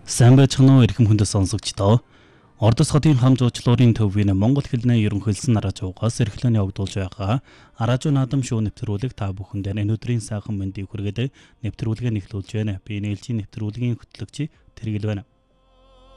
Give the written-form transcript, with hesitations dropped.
Сайн байцгаана уу эрхэм хүндэт сонсогчдоо. Ордос хотын хам жуулчлалын төвийн Монгол хэлний ерөнхийлсөн аражуугаас эрхлэн явагдуулж байгаа аражуу наадам шоу нэвтрүүлэг та бүхэнд өнөөдрийн сайхан мэндийг хүргээд нэвтрүүлгээ нэвтрүүлж байна. Би нээлжийн нэвтрүүлгийн хөтлөгч Тэргэл байна.